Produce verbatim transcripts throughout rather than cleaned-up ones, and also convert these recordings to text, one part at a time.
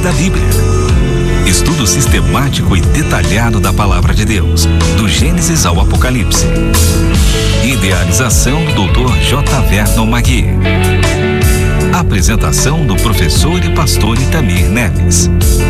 da Bíblia. Estudo sistemático e detalhado da Palavra de Deus, do Gênesis ao Apocalipse. Idealização do doutor J. Vernon Magui. Apresentação do professor e pastor Itamir Neves.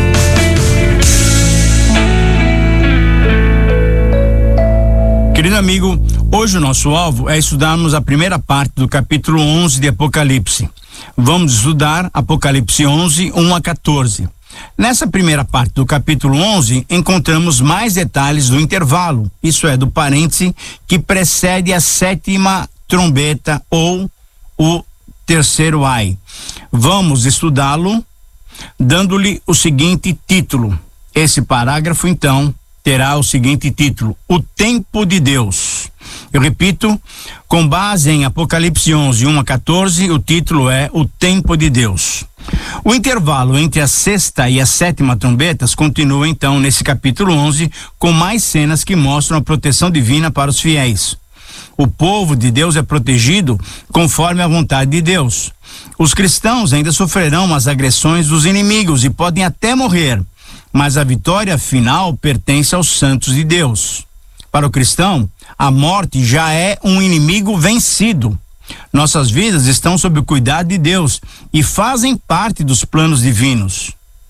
Querido amigo, hoje o nosso alvo é estudarmos a primeira parte do capítulo onze de Apocalipse. Vamos estudar Apocalipse onze, um a quatorze. Nessa primeira parte do capítulo onze, encontramos mais detalhes do intervalo, isso é, do parêntese que precede a sétima trombeta ou o terceiro ai. Vamos estudá-lo dando-lhe o seguinte título. Esse parágrafo, então, terá o seguinte título: O Tempo de Deus. Eu repito, com base em Apocalipse onze, um a quatorze, o título é O Tempo de Deus. O intervalo entre a sexta e a sétima trombetas continua então nesse capítulo onze, com mais cenas que mostram a proteção divina para os fiéis. O povo de Deus é protegido conforme a vontade de Deus. Os cristãos ainda sofrerão as agressões dos inimigos e podem até morrer, mas a vitória final pertence aos santos de Deus. Para o cristão, a morte já é um inimigo vencido. Nossas vidas estão sob o cuidado de Deus e fazem parte dos planos divinos.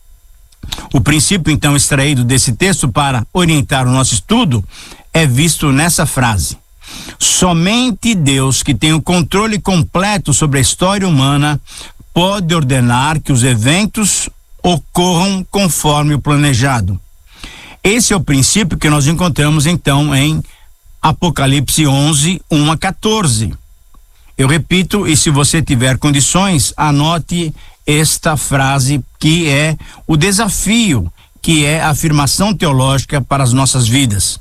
O princípio, então, extraído desse texto para orientar o nosso estudo é visto nessa frase: somente Deus, que tem o controle completo sobre a história humana, pode ordenar que os eventos ocorram conforme o planejado. Esse é o princípio que nós encontramos então em Apocalipse onze, um a quatorze. Eu repito, e se você tiver condições, anote esta frase que é o desafio, que é a afirmação teológica para as nossas vidas.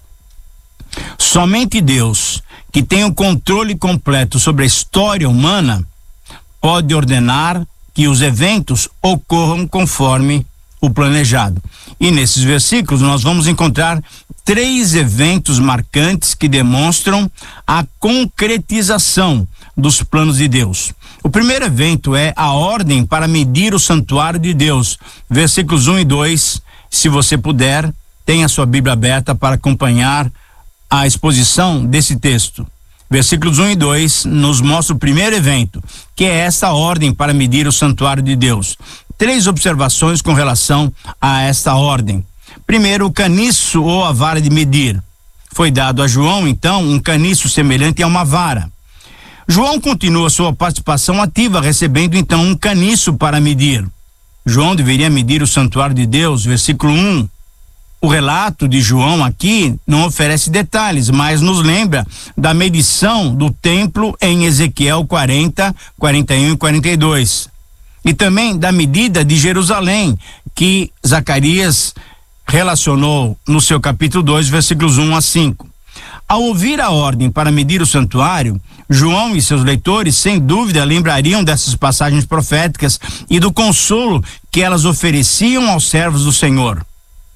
Somente Deus, que tem o controle completo sobre a história humana, pode ordenar que os eventos ocorram conforme o planejado. E nesses versículos nós vamos encontrar três eventos marcantes que demonstram a concretização dos planos de Deus. O primeiro evento é a ordem para medir o santuário de Deus. Versículos um e dois, se você puder, tenha sua Bíblia aberta para acompanhar a exposição desse texto. Versículos um e dois nos mostra o primeiro evento, que é essa ordem para medir o santuário de Deus. Três observações com relação a esta ordem. Primeiro, o caniço ou a vara de medir. Foi dado a João, então, um caniço semelhante a uma vara. João continua sua participação ativa, recebendo então um caniço para medir. João deveria medir o santuário de Deus, versículo um. O relato de João aqui não oferece detalhes, mas nos lembra da medição do templo em Ezequiel quarenta, quarenta e um e quarenta e dois. E também da medida de Jerusalém, que Zacarias relacionou no seu capítulo dois, versículos um a cinco. Ao ouvir a ordem para medir o santuário, João e seus leitores, sem dúvida, lembrariam dessas passagens proféticas e do consolo que elas ofereciam aos servos do Senhor.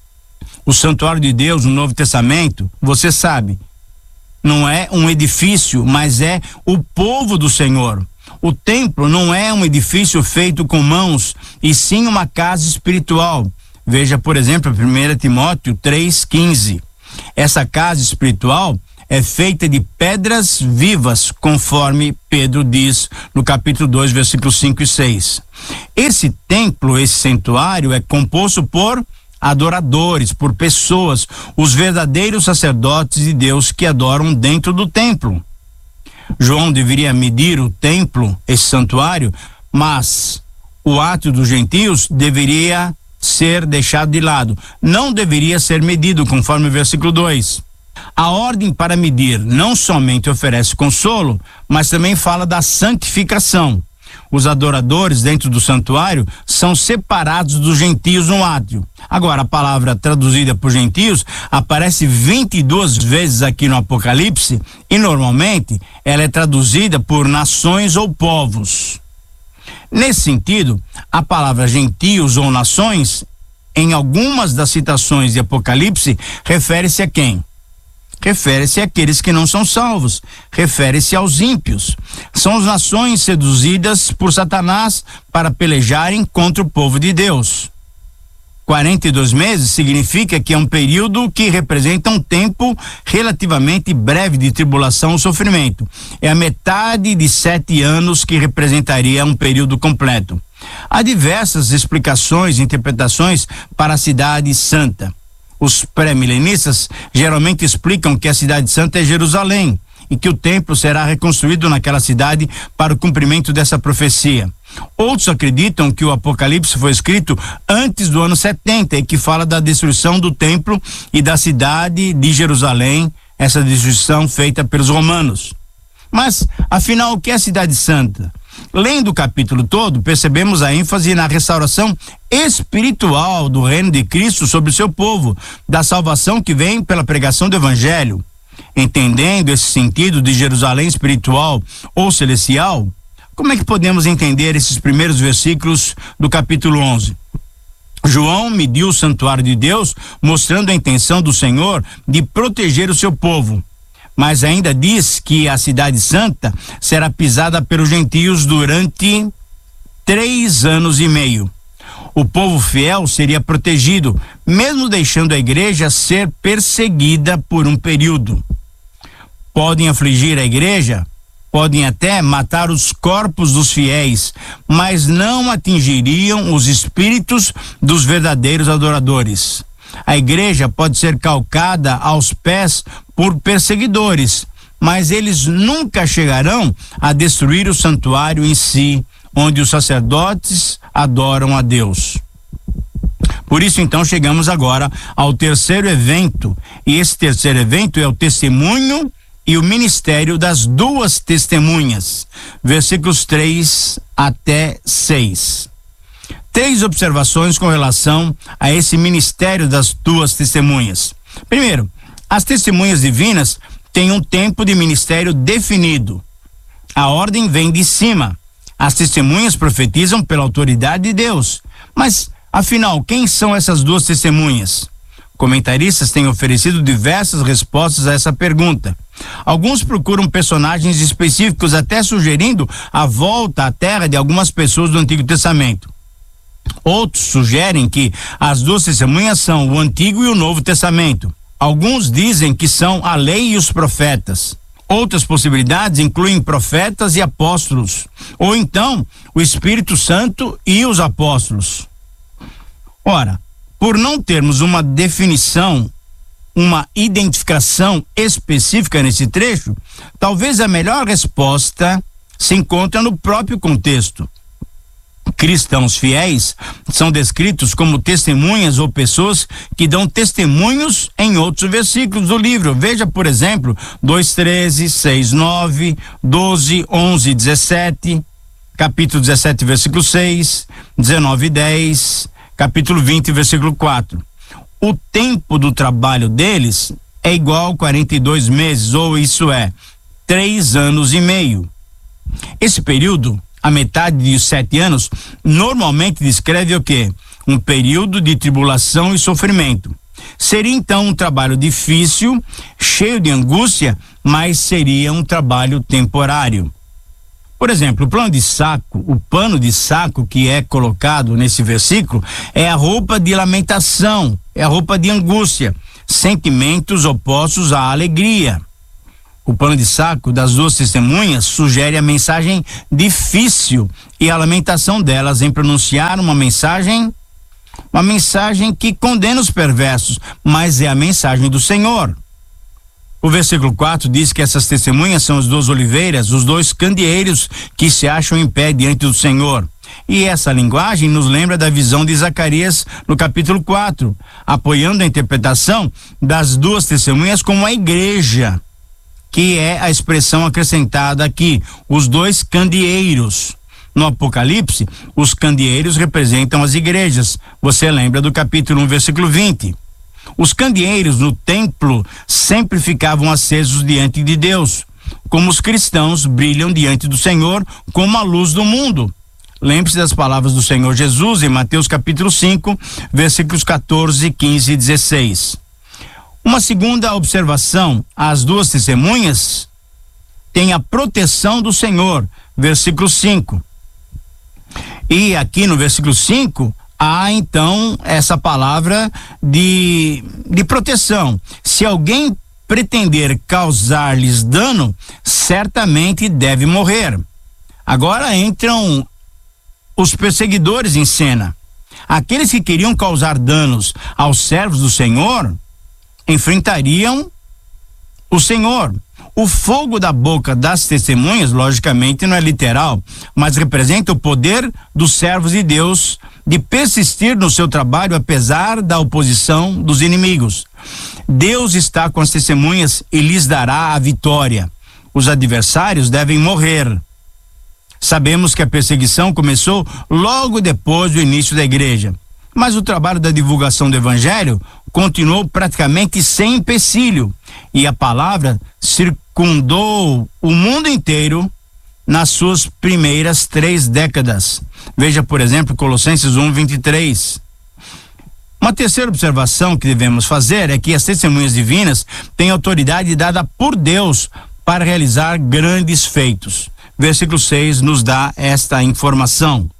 O santuário de Deus no Novo Testamento, você sabe, não é um edifício, mas é o povo do Senhor. O templo não é um edifício feito com mãos, e sim uma casa espiritual. Veja, por exemplo, primeira Timóteo três, quinze. Essa casa espiritual é feita de pedras vivas, conforme Pedro diz no capítulo dois, versículos cinco e seis. Esse templo, esse santuário, é composto por adoradores, por pessoas, os verdadeiros sacerdotes de Deus que adoram dentro do templo. João deveria medir o templo, esse santuário, mas o átrio dos gentios deveria ser deixado de lado. Não deveria ser medido, conforme o versículo dois. A ordem para medir não somente oferece consolo, mas também fala da santificação. Os adoradores dentro do santuário são separados dos gentios no átrio. Agora, a palavra traduzida por gentios aparece vinte e duas vezes aqui no Apocalipse e normalmente ela é traduzida por nações ou povos. Nesse sentido, a palavra gentios ou nações, em algumas das citações de Apocalipse, refere-se a quem? Refere-se àqueles que não são salvos, refere-se aos ímpios. São as nações seduzidas por Satanás para pelejarem contra o povo de Deus. quarenta e dois meses significa que é um período que representa um tempo relativamente breve de tribulação ou sofrimento. É a metade de sete anos que representaria um período completo. Há diversas explicações e interpretações para a cidade santa. Os pré-milenistas geralmente explicam que a cidade santa é Jerusalém e que o templo será reconstruído naquela cidade para o cumprimento dessa profecia. Outros acreditam que o Apocalipse foi escrito antes do ano setenta e que fala da destruição do templo e da cidade de Jerusalém, essa destruição feita pelos romanos. Mas, afinal, o que é a cidade santa? Lendo o capítulo todo, percebemos a ênfase na restauração espiritual do reino de Cristo sobre o seu povo, da salvação que vem pela pregação do evangelho. Entendendo esse sentido de Jerusalém espiritual ou celestial, como é que podemos entender esses primeiros versículos do capítulo onze? João mediu o santuário de Deus, mostrando a intenção do Senhor de proteger o seu povo. Mas ainda diz que a cidade santa será pisada pelos gentios durante três anos e meio. O povo fiel seria protegido, mesmo deixando a igreja ser perseguida por um período. Podem afligir a igreja, podem até matar os corpos dos fiéis, mas não atingiriam os espíritos dos verdadeiros adoradores. A igreja pode ser calcada aos pés por perseguidores, mas eles nunca chegarão a destruir o santuário em si, onde os sacerdotes adoram a Deus. Por isso, então, chegamos agora ao terceiro evento, e esse terceiro evento é o testemunho e o ministério das duas testemunhas, versículos três até seis. Três observações com relação a esse ministério das duas testemunhas. Primeiro, as testemunhas divinas têm um tempo de ministério definido. A ordem vem de cima. As testemunhas profetizam pela autoridade de Deus. Mas, afinal, quem são essas duas testemunhas? Comentaristas têm oferecido diversas respostas a essa pergunta. Alguns procuram personagens específicos, até sugerindo a volta à terra de algumas pessoas do Antigo Testamento. Outros sugerem que as duas testemunhas são o Antigo e o Novo Testamento. Alguns dizem que são a lei e os profetas. Outras possibilidades incluem profetas e apóstolos, ou então o Espírito Santo e os apóstolos. Ora, por não termos uma definição, uma identificação específica nesse trecho, talvez a melhor resposta se encontra no próprio contexto. Cristãos fiéis são descritos como testemunhas ou pessoas que dão testemunhos em outros versículos do livro. Veja, por exemplo, dois, treze, seis, nove, doze, onze, dezessete, capítulo dezessete, versículo seis, dezenove, dez, capítulo vinte, versículo quatro. O tempo do trabalho deles é igual a quarenta e dois meses, ou isso é, três anos e meio. Esse período, a metade de sete anos, normalmente descreve o quê? Um período de tribulação e sofrimento. Seria então um trabalho difícil, cheio de angústia, mas seria um trabalho temporário. Por exemplo, o plano de saco, o pano de saco que é colocado nesse versículo é a roupa de lamentação, é a roupa de angústia, sentimentos opostos à alegria. O pano de saco das duas testemunhas sugere a mensagem difícil e a lamentação delas em pronunciar uma mensagem, uma mensagem que condena os perversos, mas é a mensagem do Senhor. O versículo quatro diz que essas testemunhas são as duas oliveiras, os dois candeeiros que se acham em pé diante do Senhor. E essa linguagem nos lembra da visão de Zacarias no capítulo quatro, apoiando a interpretação das duas testemunhas como a igreja, que é a expressão acrescentada aqui, os dois candeeiros. No Apocalipse, os candeeiros representam as igrejas. Você lembra do capítulo um, versículo vinte. Os candeeiros no templo sempre ficavam acesos diante de Deus, como os cristãos brilham diante do Senhor como a luz do mundo. Lembre-se das palavras do Senhor Jesus em Mateus capítulo cinco, versículos quatorze, quinze e dezesseis. Uma segunda observação, as duas testemunhas têm a proteção do Senhor, versículo cinco. E aqui no versículo cinco, há então essa palavra de, de proteção. Se alguém pretender causar-lhes dano, certamente deve morrer. Agora entram os perseguidores em cena. Aqueles que queriam causar danos aos servos do Senhor enfrentariam o Senhor. O fogo da boca das testemunhas, logicamente, não é literal, mas representa o poder dos servos de Deus de persistir no seu trabalho apesar da oposição dos inimigos. Deus está com as testemunhas e lhes dará a vitória. Os adversários devem morrer. Sabemos que a perseguição começou logo depois do início da igreja, mas o trabalho da divulgação do evangelho continuou praticamente sem empecilho, e a palavra circundou o mundo inteiro nas suas primeiras três décadas. Veja, por exemplo, Colossenses um, vinte e três. Uma terceira observação que devemos fazer é que as testemunhas divinas têm autoridade dada por Deus para realizar grandes feitos. Versículo seis nos dá esta informação.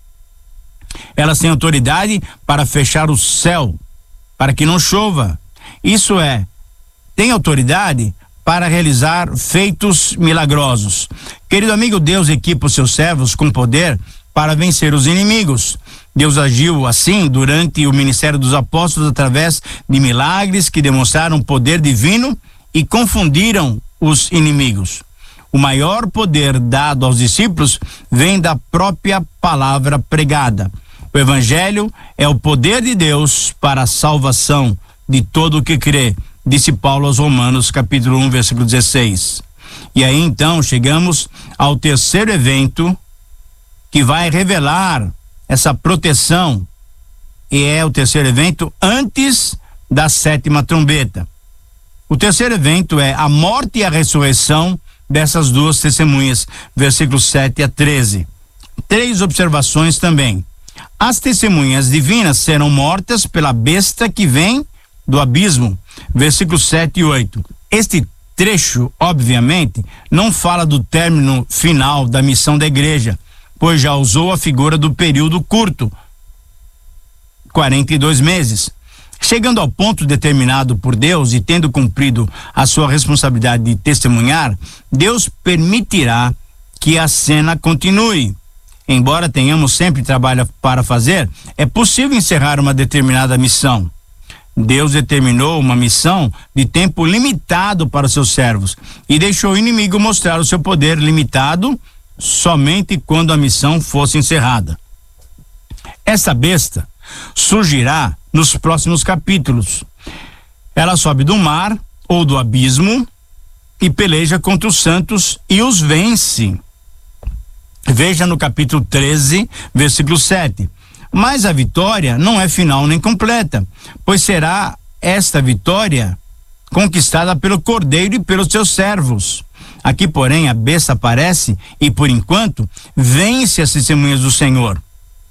Elas têm autoridade para fechar o céu, para que não chova. Isso é, tem autoridade para realizar feitos milagrosos. Querido amigo, Deus equipa os seus servos com poder para vencer os inimigos. Deus agiu assim durante o ministério dos apóstolos através de milagres que demonstraram poder divino e confundiram os inimigos. O maior poder dado aos discípulos vem da própria palavra pregada. O evangelho é o poder de Deus para a salvação de todo o que crê, disse Paulo aos Romanos, capítulo um, versículo dezesseis. E aí então chegamos ao terceiro evento que vai revelar essa proteção, e é o terceiro evento antes da sétima trombeta. O terceiro evento é a morte e a ressurreição dessas duas testemunhas, versículos sete a treze. Três observações também. As testemunhas divinas serão mortas pela besta que vem do abismo, versículos sete e oito. Este trecho, obviamente, não fala do término final da missão da igreja, pois já usou a figura do período curto, quarenta e dois meses. Chegando ao ponto determinado por Deus e tendo cumprido a sua responsabilidade de testemunhar, Deus permitirá que a cena continue. Embora tenhamos sempre trabalho para fazer, é possível encerrar uma determinada missão. Deus determinou uma missão de tempo limitado para os seus servos e deixou o inimigo mostrar o seu poder limitado somente quando a missão fosse encerrada. Essa besta surgirá nos próximos capítulos. Ela sobe do mar ou do abismo e peleja contra os santos e os vence. Veja no capítulo treze, versículo sete. Mas a vitória não é final nem completa, pois será esta vitória conquistada pelo Cordeiro e pelos seus servos. Aqui, porém, a besta aparece e, por enquanto, vence as testemunhas do Senhor.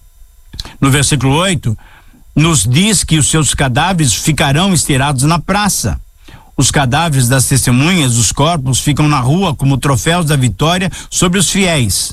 No versículo oito, nos diz que os seus cadáveres ficarão estirados na praça. Os cadáveres das testemunhas, os corpos, ficam na rua como troféus da vitória sobre os fiéis.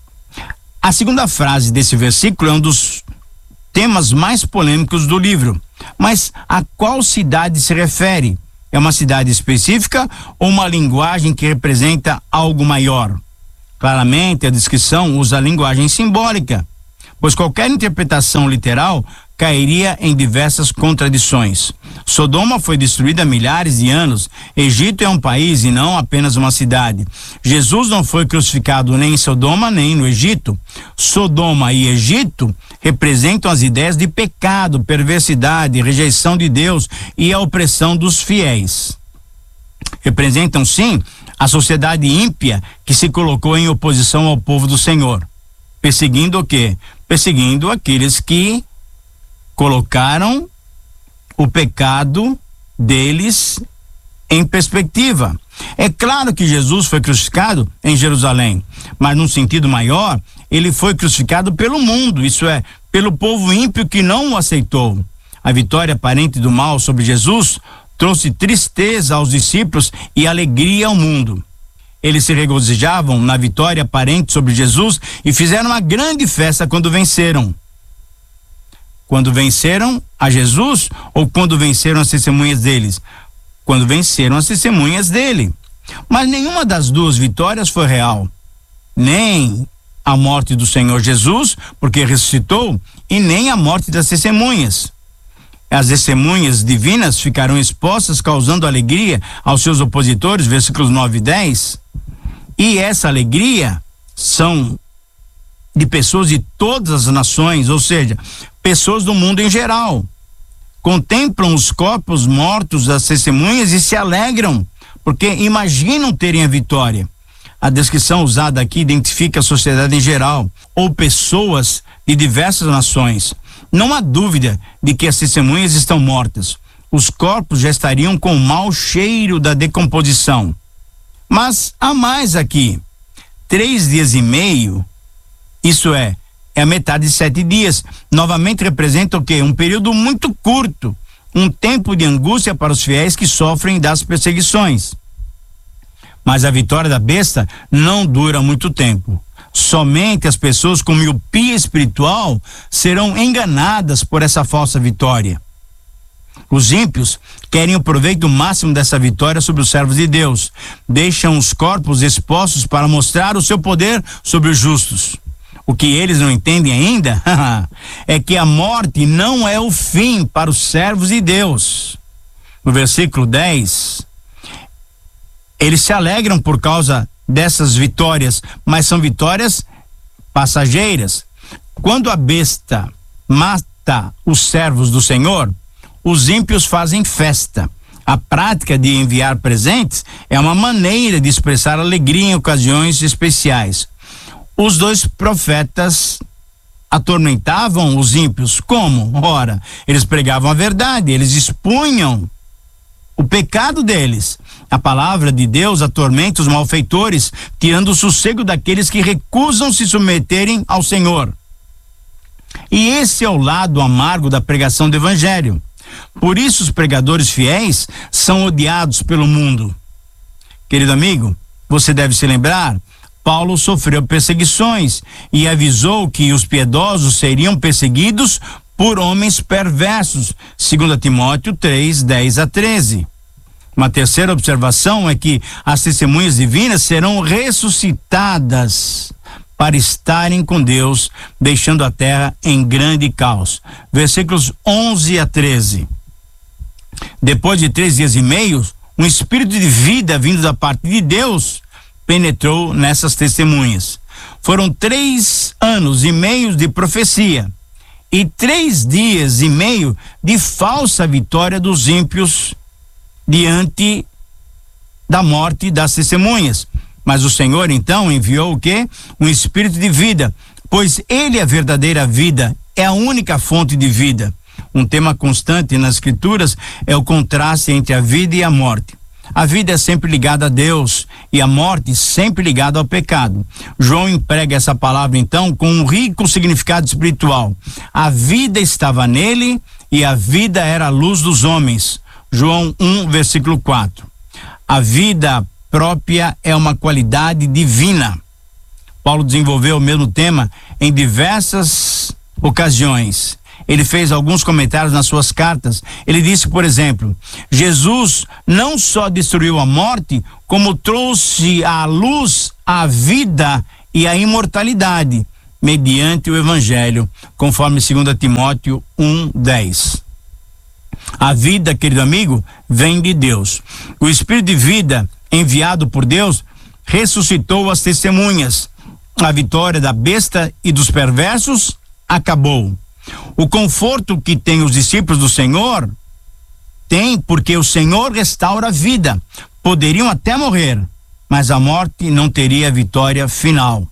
A segunda frase desse versículo é um dos temas mais polêmicos do livro. Mas a qual cidade se refere? É uma cidade específica ou uma linguagem que representa algo maior? Claramente, a descrição usa a linguagem simbólica, pois qualquer interpretação literal cairia em diversas contradições. Sodoma foi destruída há milhares de anos. Egito é um país e não apenas uma cidade. Jesus não foi crucificado nem em Sodoma nem no Egito. Sodoma e Egito representam as ideias de pecado, perversidade, rejeição de Deus e a opressão dos fiéis. Representam, sim, a sociedade ímpia que se colocou em oposição ao povo do Senhor. Perseguindo o quê? Perseguindo aqueles que colocaram o pecado deles em perspectiva. É claro que Jesus foi crucificado em Jerusalém, mas num sentido maior, ele foi crucificado pelo mundo, isso é, pelo povo ímpio que não o aceitou. A vitória aparente do mal sobre Jesus trouxe tristeza aos discípulos e alegria ao mundo. Eles se regozijavam na vitória aparente sobre Jesus e fizeram uma grande festa quando venceram. Quando venceram a Jesus ou quando venceram as testemunhas deles? Quando venceram as testemunhas dele. Mas nenhuma das duas vitórias foi real. Nem a morte do Senhor Jesus, porque ressuscitou, e nem a morte das testemunhas. As testemunhas divinas ficarão expostas, causando alegria aos seus opositores, versículos nove e dez. E essa alegria são de pessoas de todas as nações, ou seja, pessoas do mundo em geral. Contemplam os corpos mortos das testemunhas e se alegram, porque imaginam terem a vitória. A descrição usada aqui identifica a sociedade em geral, ou pessoas de diversas nações. Não há dúvida de que as testemunhas estão mortas. Os corpos já estariam com o mau cheiro da decomposição. Mas há mais aqui. Três dias e meio, isso é, é a metade de sete dias, novamente representa o quê? Um período muito curto, um tempo de angústia para os fiéis que sofrem das perseguições. Mas a vitória da besta não dura muito tempo. Somente as pessoas com miopia espiritual serão enganadas por essa falsa vitória. Os ímpios querem o proveito máximo dessa vitória sobre os servos de Deus. Deixam os corpos expostos para mostrar o seu poder sobre os justos. O que eles não entendem ainda é que a morte não é o fim para os servos de Deus. No versículo dez, eles se alegram por causa dessas vitórias, mas são vitórias passageiras. Quando a besta mata os servos do Senhor, os ímpios fazem festa. A prática de enviar presentes é uma maneira de expressar alegria em ocasiões especiais. Os dois profetas atormentavam os ímpios. Como? Ora, eles pregavam a verdade, eles expunham o pecado deles. A palavra de Deus atormenta os malfeitores, tirando o sossego daqueles que recusam se submeterem ao Senhor. E esse é o lado amargo da pregação do Evangelho. Por isso os pregadores fiéis são odiados pelo mundo. Querido amigo, você deve se lembrar, Paulo sofreu perseguições e avisou que os piedosos seriam perseguidos por homens perversos, segundo Timóteo três, dez a treze. Uma terceira observação é que as testemunhas divinas serão ressuscitadas para estarem com Deus, deixando a terra em grande caos. Versículos onze a treze. Depois de três dias e meio, um espírito de vida vindo da parte de Deus penetrou nessas testemunhas. Foram três anos e meio de profecia e três dias e meio de falsa vitória dos ímpios diante da morte das testemunhas. Mas o Senhor então enviou o quê? Um espírito de vida, pois ele é a verdadeira vida, é a única fonte de vida. Um tema constante nas escrituras é o contraste entre a vida e a morte. A vida é sempre ligada a Deus e a morte sempre ligada ao pecado. João emprega essa palavra então com um rico significado espiritual. A vida estava nele e a vida era a luz dos homens. João um, versículo quatro. A vida própria é uma qualidade divina. Paulo desenvolveu o mesmo tema em diversas ocasiões. Ele fez alguns comentários nas suas cartas. Ele disse, por exemplo, Jesus não só destruiu a morte, como trouxe à luz a vida e a imortalidade, mediante o Evangelho, conforme segundo Timóteo um, dez. A vida, querido amigo, vem de Deus. O Espírito de vida enviado por Deus ressuscitou as testemunhas. A vitória da besta e dos perversos acabou. O conforto que tem os discípulos do Senhor tem porque o Senhor restaura a vida. Poderiam até morrer, mas a morte não teria vitória final.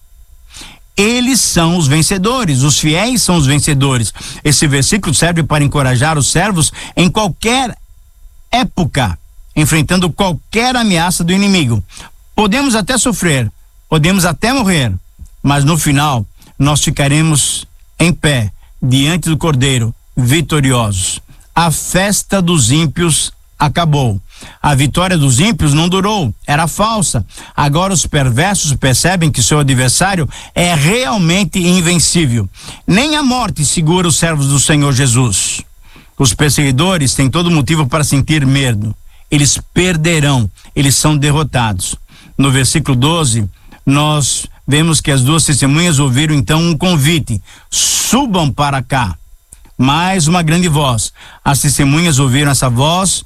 Eles são os vencedores, os fiéis são os vencedores. Esse versículo serve para encorajar os servos em qualquer época, enfrentando qualquer ameaça do inimigo. Podemos até sofrer, podemos até morrer, mas no final nós ficaremos em pé diante do Cordeiro, vitoriosos. A festa dos ímpios acabou. A vitória dos ímpios não durou, era falsa. Agora os perversos percebem que seu adversário é realmente invencível. Nem a morte segura os servos do Senhor Jesus. Os perseguidores têm todo motivo para sentir medo. Eles perderão, eles são derrotados. No versículo doze, nós vemos que as duas testemunhas ouviram então um convite: subam para cá. Mais uma grande voz. As testemunhas ouviram essa voz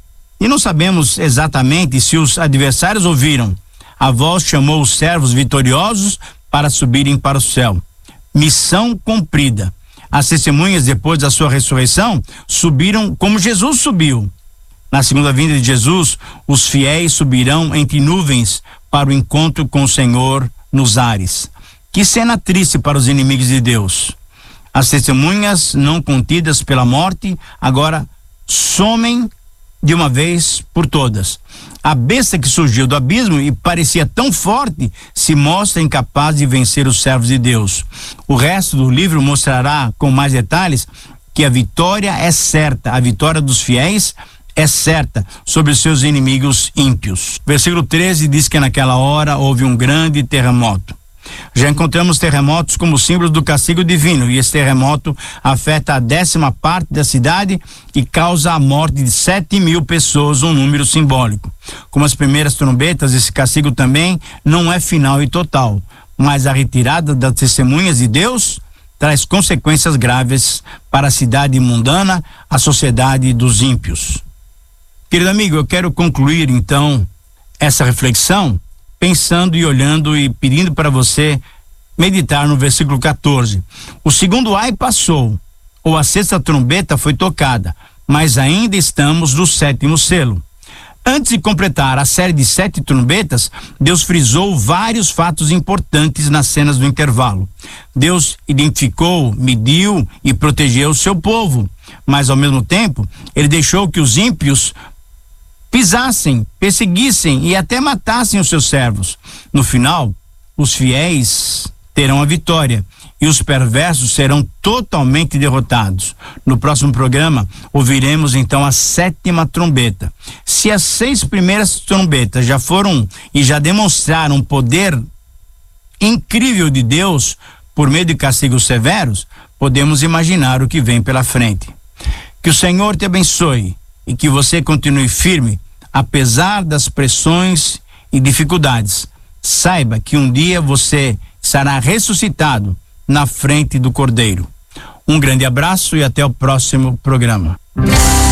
e não sabemos exatamente se os adversários ouviram. A voz chamou os servos vitoriosos para subirem para o céu. Missão cumprida. As testemunhas, depois da sua ressurreição, subiram como Jesus subiu. Na segunda vinda de Jesus, os fiéis subirão entre nuvens para o encontro com o Senhor nos ares. Que cena triste para os inimigos de Deus. As testemunhas não contidas pela morte agora somem de uma vez por todas. A besta que surgiu do abismo e parecia tão forte se mostra incapaz de vencer os servos de Deus. O resto do livro mostrará com mais detalhes que a vitória é certa, a vitória dos fiéis é certa sobre os seus inimigos ímpios. Versículo treze diz que naquela hora houve um grande terremoto. Já encontramos terremotos como símbolos do castigo divino, e esse terremoto afeta a décima parte da cidade e causa a morte de sete mil pessoas, um número simbólico. Como as primeiras trombetas, esse castigo também não é final e total, mas a retirada das testemunhas de Deus traz consequências graves para a cidade mundana, a sociedade dos ímpios. Querido amigo, eu quero concluir então essa reflexão pensando e olhando e pedindo para você meditar no versículo quatorze. O segundo ai passou, ou a sexta trombeta foi tocada, mas ainda estamos no sétimo selo. Antes de completar a série de sete trombetas, Deus frisou vários fatos importantes nas cenas do intervalo. Deus identificou, mediu e protegeu o seu povo, mas ao mesmo tempo, ele deixou que os ímpios pisassem, perseguissem e até matassem os seus servos. No final, os fiéis terão a vitória e os perversos serão totalmente derrotados. No próximo programa, ouviremos então a sétima trombeta. Se as seis primeiras trombetas já foram e já demonstraram o poder incrível de Deus por meio de castigos severos, podemos imaginar o que vem pela frente. Que o Senhor te abençoe e que você continue firme, apesar das pressões e dificuldades. Saiba que um dia você será ressuscitado na frente do Cordeiro. Um grande abraço e até o próximo programa.